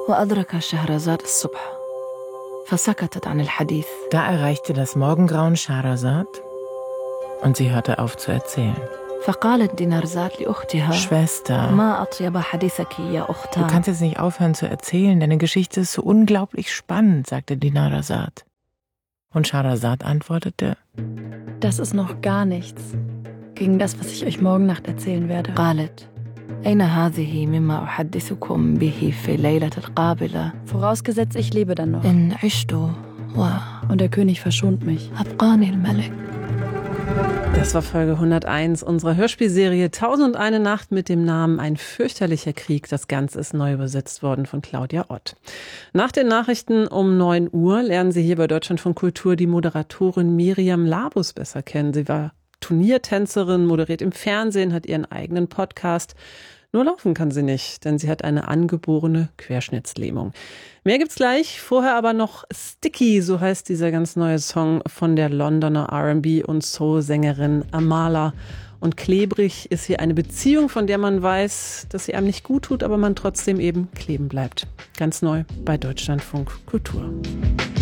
وأدرك شهرزاد الصبح فسكتت عن الحديث. Da erreichte das Morgengrauen Schahrazad und sie hörte auf zu erzählen. فقالت دينارزاد لأختها Schwester, ما أطيب حديثك يا du أختان. kannst jetzt nicht aufhören zu erzählen, deine Geschichte ist so unglaublich spannend, sagte Dinarzad. Und Schahrazad antwortete: Das ist noch gar nichts gegen das, was ich euch morgen Nacht erzählen werde. قالت أين هذه مما أحدثكم به في الليلة القابلة Vorausgesetzt, ich lebe dann noch. إن عشت Und der König verschont mich. وأبقاني الملك. Das war Folge 101 unserer Hörspielserie 1001 Nacht mit dem Namen Ein fürchterlicher Krieg. Das Ganze ist neu übersetzt worden von Claudia Ott. Nach den Nachrichten um 9 Uhr lernen Sie hier bei Deutschlandfunk Kultur die Moderatorin Miriam Labus besser kennen. Sie war Turniertänzerin, moderiert im Fernsehen, hat ihren eigenen Podcast. Nur laufen kann sie nicht, denn sie hat eine angeborene Querschnittslähmung. Mehr gibt's gleich, vorher aber noch Sticky, so heißt dieser ganz neue Song von der Londoner R&B- und Soul-Sängerin Amala. Und klebrig ist hier eine Beziehung, von der man weiß, dass sie einem nicht gut tut, aber man trotzdem eben kleben bleibt. Ganz neu bei Deutschlandfunk Kultur.